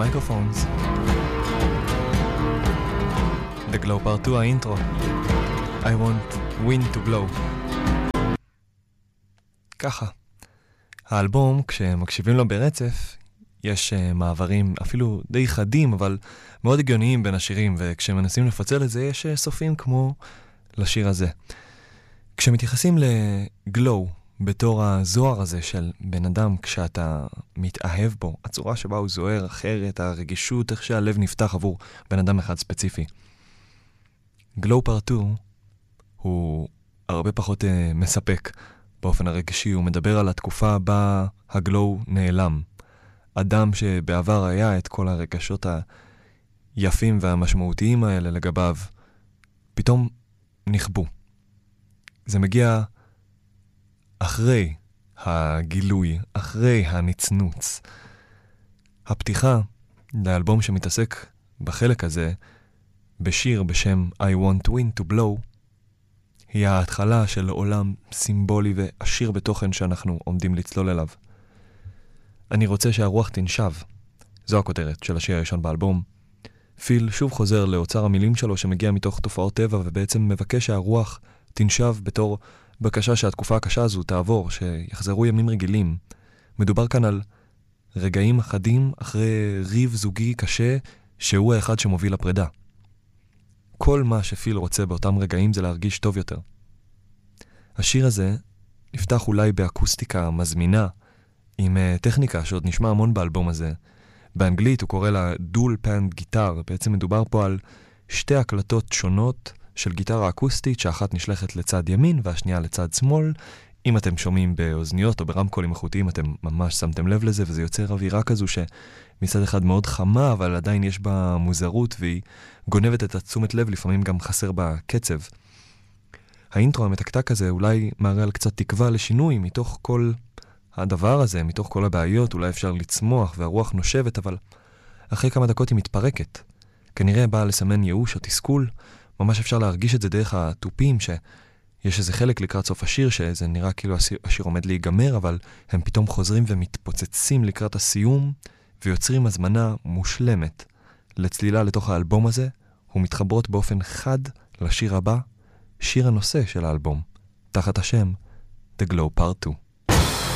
Microphones. The Glow Part 2, האינטרו. I want wind to blow. ככה. האלבום, כשמקשיבים לו ברצף, יש מעברים אפילו די חדים, אבל מאוד הגיוניים בין השירים, וכשמנסים לפצל את זה, יש סופים כמו לשיר הזה. כשמתייחסים לגלו, בתור הזוהר הזה של בן אדם, כשאתה מתאהב בו, הצורה שבה הוא זוהר אחרת, הרגישות, איך שהלב נפתח עבור בן אדם אחד ספציפי. גלו פארט 2 הוא הרבה פחות מספק באופן הרגשי, הוא מדבר על התקופה בה הגלו נעלם. אדם שבעבר היה את כל הרגשות היפים והמשמעותיים האלה לגביו, פתאום נכבו. זה מגיע אחרי הגילוי, אחרי הנצנוץ. הפתיחה לאלבום שמתעסק בחלק הזה, בשיר בשם I Want Wind to Blow, היא ההתחלה של עולם סימבולי ועשיר בתוכן שאנחנו עומדים לצלול אליו. אני רוצה שהרוח תנשב. זו הכותרת של השיר הראשון באלבום. פיל שוב חוזר לאוצר המילים שלו שמגיע מתוך תופעות טבע ובעצם מבקש שהרוח תנשב בתור בקשה שהתקופה הקשה הזו תעבור, שיחזרו ימים רגילים. מדובר כאן על רגעים אחדים אחרי ריב זוגי קשה שהוא האחד שמוביל לפרידה. כל מה שפיל רוצה באותם רגעים זה להרגיש טוב יותר. השיר הזה נפתח אולי באקוסטיקה מזמינה, עם טכניקה שעוד נשמע המון באלבום הזה. באנגלית הוא קורא לה דול פנד גיטר. בעצם מדובר פה על שתי הקלטות שונות של גיטרה אקוסטית, שאחת נשלחת לצד ימין והשנייה לצד שמאל. אם אתם שומעים באוזניות או ברמקולים איכותיים, אתם ממש שמתם לב לזה, וזה יוצר אווירה כזו שמצד אחד מאוד חמה, אבל עדיין יש בה מוזרות, והיא גונבת את התשומת לב, לפעמים גם חסר בה קצב. האינטרו המתקתק הזה אולי מראה על קצת תקווה לשינוי מתוך כל הדבר הזה, מתוך כל הבעיות. אולי אפשר לצמוח והרוח נושבת, אבל אחרי כמה דקות היא מתפרקת. כנראה באה לסמן ייאוש או תסכול. ממש אפשר להרגיש את זה דרך הטופים, שיש איזה חלק לקראת סוף השיר, שזה נראה כאילו השיר עומד להיגמר, אבל הם פתאום חוזרים ומתפוצצים לקראת הסיום, ויוצרים הזמנה מושלמת לצלילה לתוך האלבום הזה, ומתחברות באופן חד לשיר הבא, שיר הנושא של האלבום, תחת השם The Glow Part 2.